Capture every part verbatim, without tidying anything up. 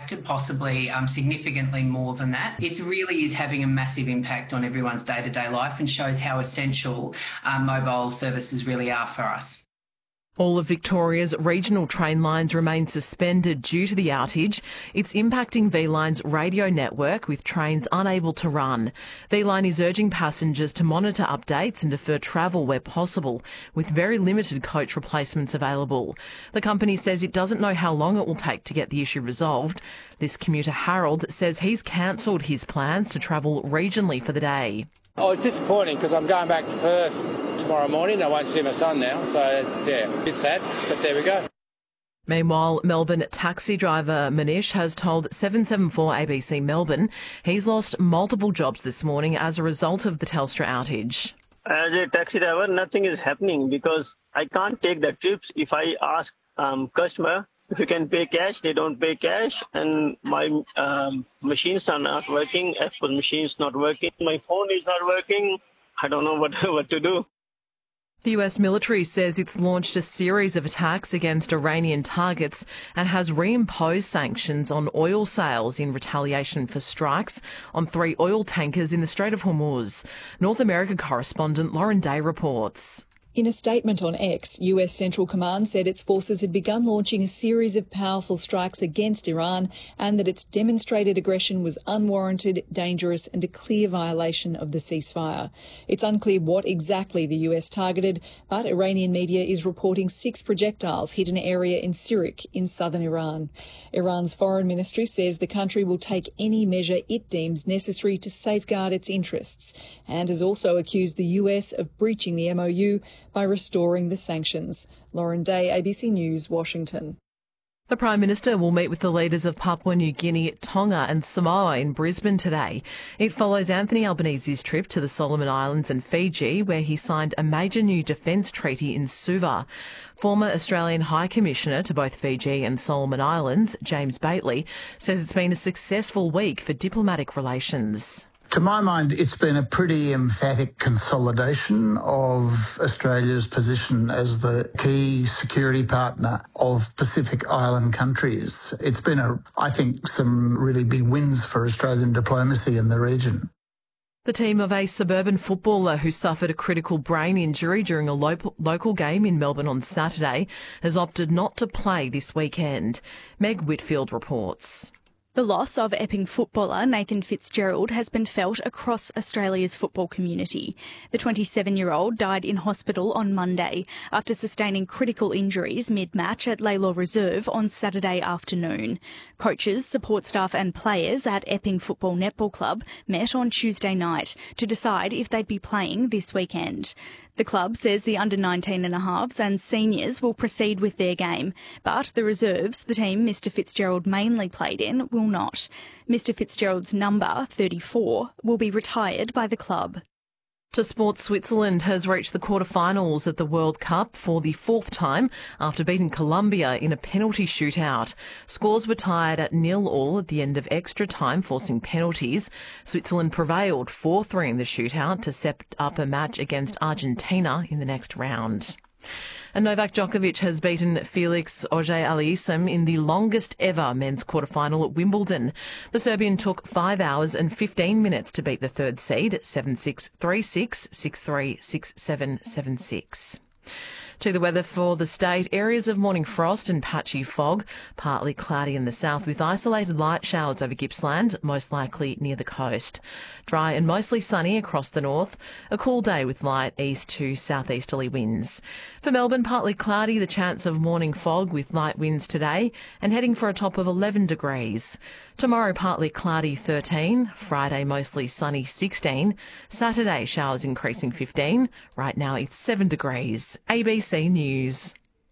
possibly um, significantly more than that. It really is having a massive impact on everyone's day-to-day life and shows how essential um, mobile services really are for us. All of Victoria's regional train lines remain suspended due to the outage. It's impacting V-Line's radio network, with trains unable to run. V-Line is urging passengers to monitor updates and defer travel where possible, with very limited coach replacements available. The company says it doesn't know how long it will take to get the issue resolved. This commuter, Harold, says he's cancelled his plans to travel regionally for the day. Oh, it's disappointing because I'm going back to Perth tomorrow morning. I won't see my son now, so yeah, a bit sad, but there we go. Meanwhile, Melbourne taxi driver Manish has told seven seven four A B C Melbourne he's lost multiple jobs this morning as a result of the Telstra outage. As a taxi driver, nothing is happening because I can't take the trips. If I ask um, customer if you can pay cash, they don't pay cash, and my um, machines are not working. Apple machines not working. My phone is not working. I don't know what what to do. The U S military says it's launched a series of attacks against Iranian targets and has reimposed sanctions on oil sales in retaliation for strikes on three oil tankers in the Strait of Hormuz. North America correspondent Lauren Day reports. In a statement on X, U S Central Command said its forces had begun launching a series of powerful strikes against Iran and that its demonstrated aggression was unwarranted, dangerous and a clear violation of the ceasefire. It's unclear what exactly the U S targeted, but Iranian media is reporting six projectiles hit an area in Sirik in southern Iran. Iran's foreign ministry says the country will take any measure it deems necessary to safeguard its interests and has also accused the U S of breaching the M O U by restoring the sanctions. Lauren Day, A B C News, Washington. The Prime Minister will meet with the leaders of Papua New Guinea, Tonga and Samoa in Brisbane today. It follows Anthony Albanese's trip to the Solomon Islands and Fiji, where he signed a major new defence treaty in Suva. Former Australian High Commissioner to both Fiji and Solomon Islands, James Bately, says it's been a successful week for diplomatic relations. To my mind, it's been a pretty emphatic consolidation of Australia's position as the key security partner of Pacific Island countries. It's been, a, I think, some really big wins for Australian diplomacy in the region. The team of a suburban footballer who suffered a critical brain injury during a lo- local game in Melbourne on Saturday has opted not to play this weekend. Meg Whitfield reports. The loss of Epping footballer Nathan Fitzgerald has been felt across Australia's football community. The twenty-seven-year-old died in hospital on Monday after sustaining critical injuries mid-match at Laylaw Reserve on Saturday afternoon. Coaches, support staff and players at Epping Football Netball Club met on Tuesday night to decide if they'd be playing this weekend. The club says the under nineteen and a halves and seniors will proceed with their game, but the reserves, the team Mister Fitzgerald mainly played in, will not. Mister Fitzgerald's number, thirty-four, will be retired by the club. To sport, Switzerland has reached the quarterfinals at the World Cup for the fourth time after beating Colombia in a penalty shootout. Scores were tied at nil all at the end of extra time, forcing penalties. Switzerland prevailed four three in the shootout to set up a match against Argentina in the next round. And Novak Djokovic has beaten Felix Auger-Aliassime in the longest ever men's quarterfinal at Wimbledon. The Serbian took five hours and fifteen minutes to beat the third seed, seven six, three six, six three, six seven, seven six. To the weather for the state, areas of morning frost and patchy fog, partly cloudy in the south with isolated light showers over Gippsland, most likely near the coast. Dry and mostly sunny across the north, a cool day with light east to southeasterly winds. For Melbourne, partly cloudy, the chance of morning fog with light winds today and heading for a top of eleven degrees. Tomorrow, partly cloudy thirteen, Friday mostly sunny sixteen, Saturday showers increasing fifteen, right now it's seven degrees. A B C News.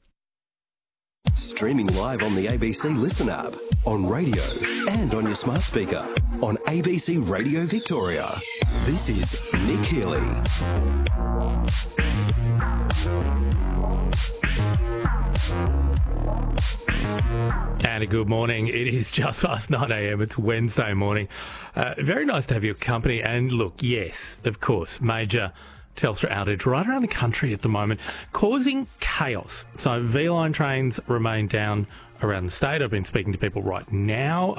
Streaming live on the A B C Listen app, on radio and on your smart speaker, on A B C Radio Victoria. This is Nick Healy. And a good morning. It is just past nine a.m. It's Wednesday morning. Uh, very nice to have your company. And look, yes, of course, major Telstra outage right around the country at the moment, causing chaos. So V-Line trains remain down around the state. I've been speaking to people right now